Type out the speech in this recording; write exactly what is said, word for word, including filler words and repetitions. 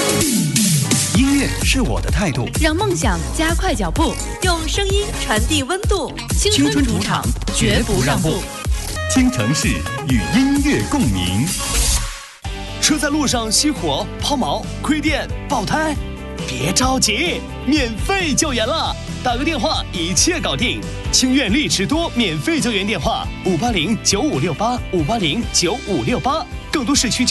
音乐是我的态度， 让梦想加快脚步， 用声音传递温度。 青春主场，绝不让步。 京城市与音乐共鸣。 车在路上熄火、抛锚、亏电、爆胎，别着急，免费救援了，打个电话一切搞定。清苑丽驰多免费救援电话：五八零九五六八五八零九五六八，更多市区。